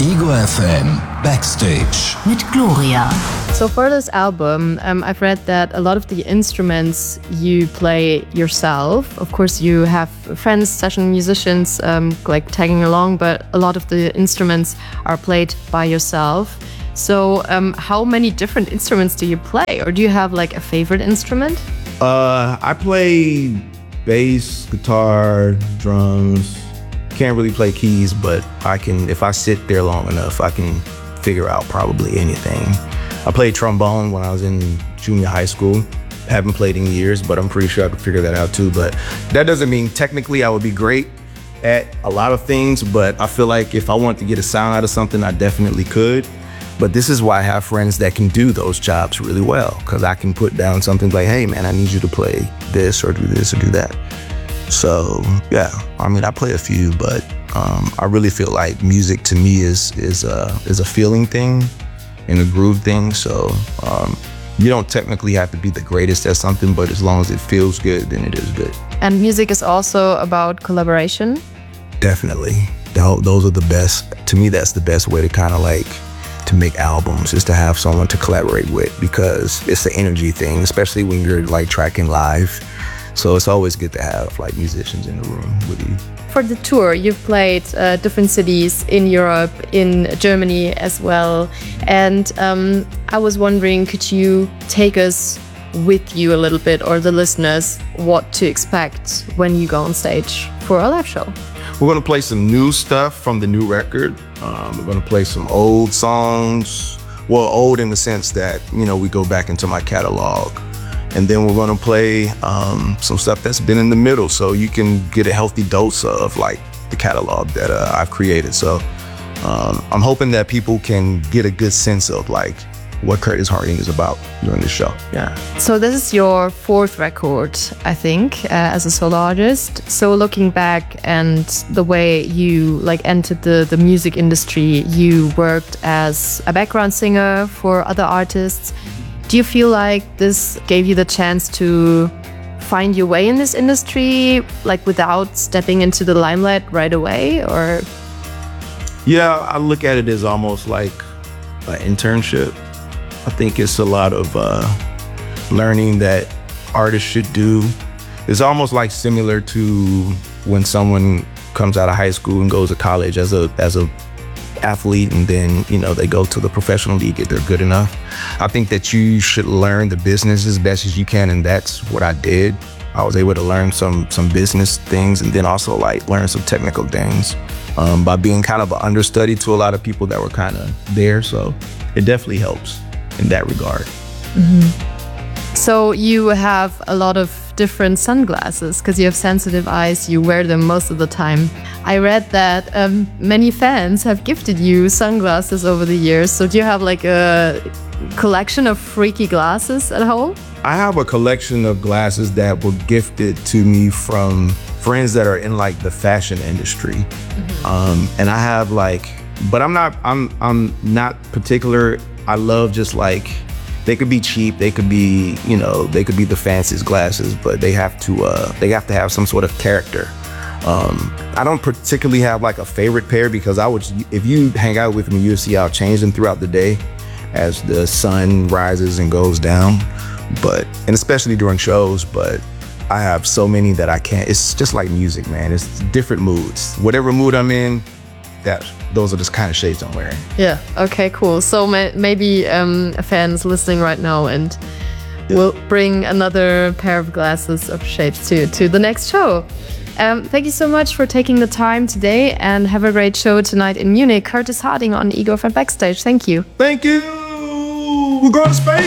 Ego FM Backstage mit Gloria. So for this album, I've read that a lot of the instruments you play yourself. Of course, you have friends, session musicians, like tagging along, but a lot of the instruments are played by yourself. So how many different instruments do you play? Or do you have like a favorite instrument? I play bass, guitar, drums. Can't really play keys, but I can, if I sit there long enough, I can figure out probably anything. I played trombone when I was in junior high school. Haven't played in years, but I'm pretty sure I could figure that out too. But that doesn't mean technically I would be great at a lot of things, but I feel like if I wanted to get a sound out of something, I definitely could. But this is why I have friends that can do those jobs really well, because I can put down something like, hey man, I need you to play this or do this or do that. So yeah, I mean, I play a few, but I really feel like music to me is a feeling thing and a groove thing. So you don't technically have to be the greatest at something, but as long as it feels good, then it is good. And music is also about collaboration? Definitely. Those are the best. To me, that's the best way to kind of like to make albums, is to have someone to collaborate with, because it's the energy thing, especially when you're like tracking live. So it's always good to have like musicians in the room with you. For the tour, you've played different cities in Europe, in Germany as well. And I was wondering, could you take us with you a little bit, or the listeners, what to expect when you go on stage for a live show? We're going to play some new stuff from the new record. We're going to play some old songs. Well, old in the sense that, you know, we go back into my catalog. And then we're going to play some stuff that's been in the middle, so you can get a healthy dose of like the catalog that I've created. So I'm hoping that people can get a good sense of like what Curtis Harding is about during the show. Yeah. So this is your fourth record, I think, as a solo artist. So looking back and the way you like entered the music industry, you worked as a background singer for other artists. Do you feel like this gave you the chance to find your way in this industry, like without stepping into the limelight right away, or? Yeah, I look at it as almost like an internship. I think it's a lot of learning that artists should do. It's almost like similar to when someone comes out of high school and goes to college as a athlete, and then, you know, they go to the professional league if they're good enough. I think that you should learn the business as best as you can, and that's what I did. I was able to learn some business things, and then also like learn some technical things by being kind of an understudy to a lot of people that were kind of there. So it definitely helps in that regard. Mm-hmm. So you have a lot of different sunglasses because you have sensitive eyes. You wear them most of the time. I read that many fans have gifted you sunglasses over the years. So do you have like a collection of freaky glasses at home? I have a collection of glasses that were gifted to me from friends that are in like the fashion industry. Mm-hmm. And I have like, but I'm not particular. I love just like, they could be cheap, they could be, you know, they could be the fanciest glasses, but they have to have some sort of character. I don't particularly have like a favorite pair, because if you hang out with me, you'll see I'll change them throughout the day as the sun rises and goes down. And especially during shows, but I have so many that I can't. It's just like music, man. It's different moods. Whatever mood I'm in, those are just kind of shades I'm wearing. Yeah, okay, cool. So maybe a fan's listening right now and will bring another pair of glasses of shades to the next show. Thank you so much for taking the time today, and have a great show tonight in Munich. Curtis Harding on Ego FM Backstage. Thank you. Thank you. We're going to space.